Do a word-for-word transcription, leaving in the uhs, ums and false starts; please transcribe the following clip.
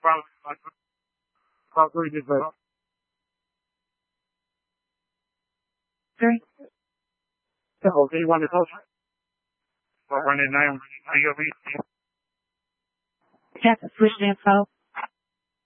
Probably, probably just like, Okay. so, okay, you want to call? Or run it now, I O B. Got the switch info.